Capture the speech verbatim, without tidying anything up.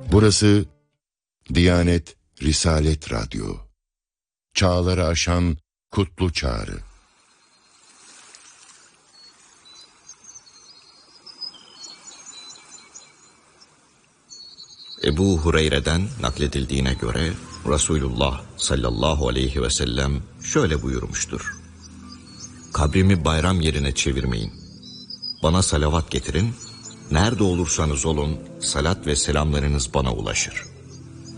Burası Diyanet Risalet Radyo. Çağları aşan kutlu çağrı. Ebu Hureyre'den nakledildiğine göre Resulullah sallallahu aleyhi ve sellem şöyle buyurmuştur: Kabrimi bayram yerine çevirmeyin. Bana salavat getirin, nerede olursanız olun salat ve selamlarınız bana ulaşır.